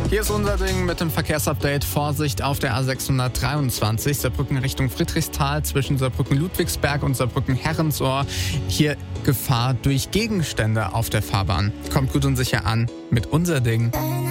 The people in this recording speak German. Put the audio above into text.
Hier ist unser Ding mit dem Verkehrsupdate. Vorsicht auf der A623, Saarbrücken Richtung Friedrichsthal zwischen Saarbrücken-Ludwigsberg und Saarbrücken-Herrensohr. Hier Gefahr durch Gegenstände auf der Fahrbahn. Kommt gut und sicher an mit unser Ding.